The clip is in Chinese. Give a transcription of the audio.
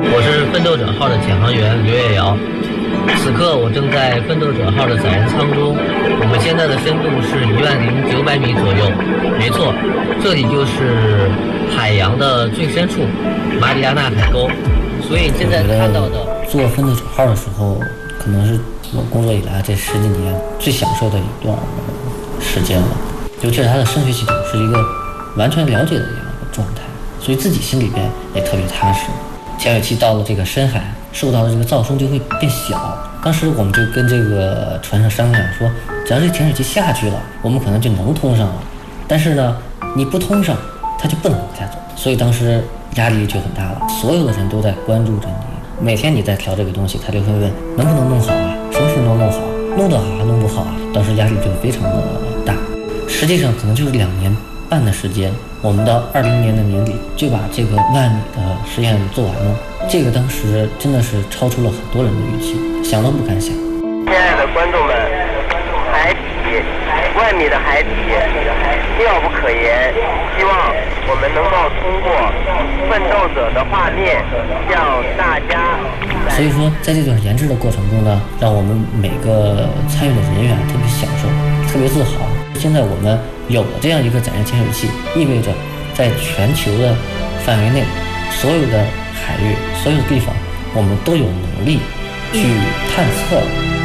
我是奋斗者号的检航员刘月瑶，此刻我正在奋斗者号的载人舱中，我们现在的深度是10900米左右，没错，这里就是海洋的最深处，马里亚纳海沟。所以现在看到的做奋斗者号的时候，可能是我工作以来这10几年最享受的一段时间了。尤其是它的声学系统是一个完全了解的一样的状态，所以自己心里边也特别踏实。潜水器到了这个深海，受到的这个噪声就会变小。当时我们就跟这个船上商量说，只要这潜水器下去了，我们可能就能通上了。但是呢，你不通上，它就不能往下走。所以当时压力就很大了，所有的人都在关注着你。每天你在调这个东西，他就会问能不能弄好啊，什么时候能弄好，弄得好还弄不好啊。当时压力就非常的大。实际上可能就是2年半的时间，我们到20年的年底就把这个10000米的实验做完了。这个当时真的是超出了很多人的预期，想都不敢想。 亲爱的观众们，海底10000米的海底妙不可言，希望我们能够通过奋斗者的画面向大家。 所以说在这段研制的过程中呢，让我们每个参与的人员特别享受，特别自豪。现在我们有了这样一个载人潜水器，意味着在全球的范围内，所有的海域、所有的地方，我们都有能力去探测